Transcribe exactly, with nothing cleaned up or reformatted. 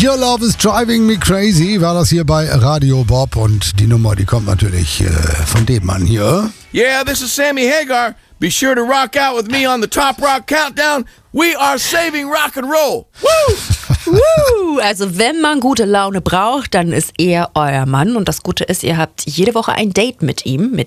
Your Love is Driving Me Crazy war das hier bei Radio Bob und die Nummer, die kommt natürlich äh, von dem Mann hier. Yeah, this is Sammy Hagar. Be sure to rock out with me on the Top Rock Countdown. We are saving rock and roll. Woo! Woo! Also wenn man gute Laune braucht, dann ist er euer Mann. Und das Gute ist, ihr habt jede Woche ein Date mit ihm, mit